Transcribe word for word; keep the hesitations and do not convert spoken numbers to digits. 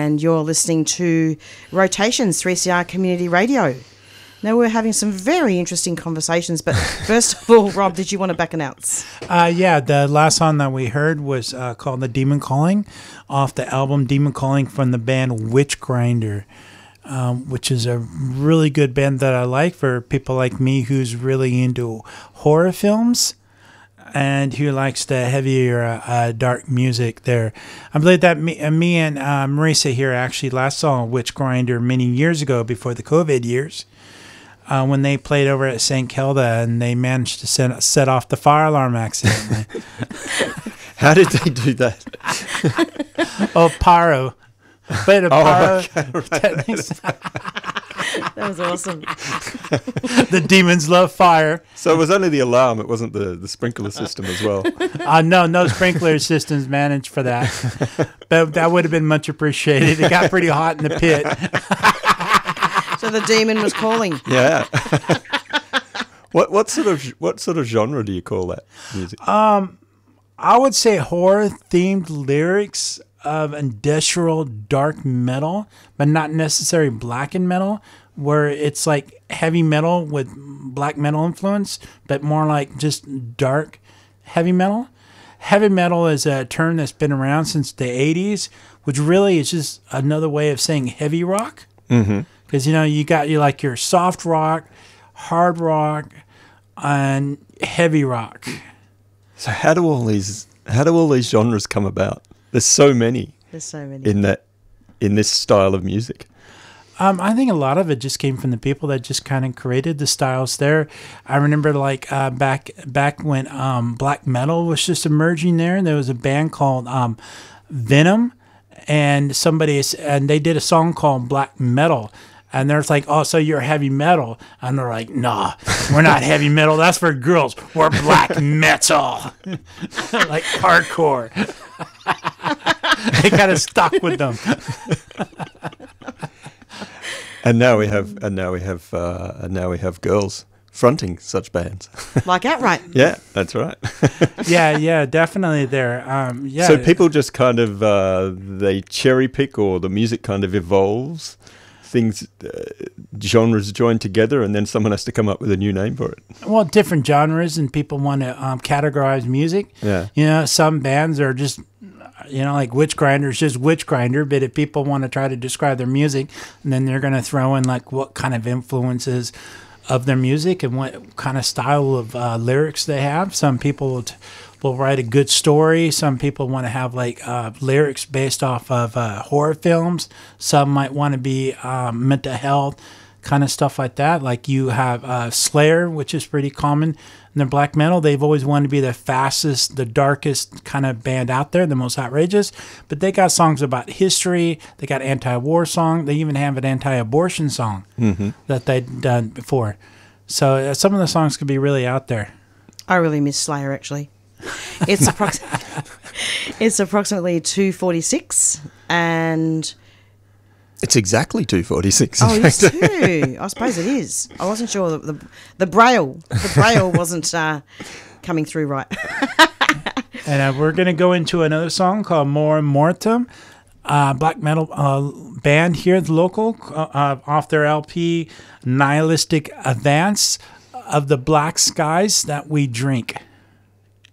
and you're listening to Rotations, three C R Community Radio. Now, we're having some very interesting conversations, but first of all, Rob, did you want to back announce? Uh, yeah, the last song that we heard was uh, called The Demon Calling, off the album Demon Calling from the band Witch Grinder, um, which is a really good band that I like for people like me who's really into horror films and who likes the heavier, uh, dark music there. I believe that me, uh, me and uh, Marisa here actually last saw Witch Grinder many years ago before the COVID years. Uh, when they played over at Saint Kilda and they managed to set, set off the fire alarm accidentally. How did they do that? oh, pyro. Played a oh, pyro. Okay, right. That was awesome. The demons love fire. So it was only the alarm, it wasn't the, the sprinkler system as well. Uh, no, no sprinkler systems managed for that. But that would have been much appreciated. It got pretty hot in the pit. So the demon was calling. Yeah. what what sort of what sort of genre do you call that music? Um, I would say horror themed lyrics of industrial dark metal, but not necessarily black and metal, where it's like heavy metal with black metal influence, but more like just dark heavy metal. Heavy metal is a term that's been around since the eighties, which really is just another way of saying heavy rock. Mm-hmm. Because, you know, you got you like your soft rock, hard rock, and heavy rock. So how do all these how do all these genres come about? There's so many. There's so many in that in this style of music. Um, I think a lot of it just came from the people that just kind of created the styles there. I remember like uh, back back when um, black metal was just emerging there. There was a band called um, Venom, and somebody and they did a song called Black Metal. And they're like, oh, so you're heavy metal. And they're like, nah, we're not heavy metal. That's for girls. We're black metal. Like hardcore. They kind of stuck with them. And now we have and now we have uh, and now we have girls fronting such bands. Like Outright. Yeah, that's right. yeah, yeah, definitely there. Um, yeah. So people just kind of uh, they cherry pick, or the music kind of evolves. Things, uh, genres join together, and then someone has to come up with a new name for it. Well, different genres, and people want to um, categorize music. Yeah. You know, some bands are just, you know, like Witch Grinder is just Witch Grinder, but if people want to try to describe their music, and then they're going to throw in like what kind of influences of their music and what kind of style of uh, lyrics they have. Some people will, t- will write a good story. Some people want to have like uh, lyrics based off of uh, horror films. Some might want to be um, mental health, kind of stuff like that. Like you have uh, Slayer, which is pretty common in their black metal. They've always wanted to be the fastest, the darkest kind of band out there, the most outrageous. But they got songs about history. They got anti-war song. They even have an anti-abortion song mm-hmm. that they've done before. So uh, some of the songs could be really out there. I really miss Slayer, actually. It's, approx- it's approximately two forty-six, and... It's exactly two forty-six. Oh, it is too. I suppose it is. I wasn't sure. The, the, the braille, the braille wasn't uh, coming through right. And uh, we're going to go into another song called More Mortem, uh, black metal uh, band here at the local, uh, off their L P, Nihilistic Advance of the Black Skies That We Drink.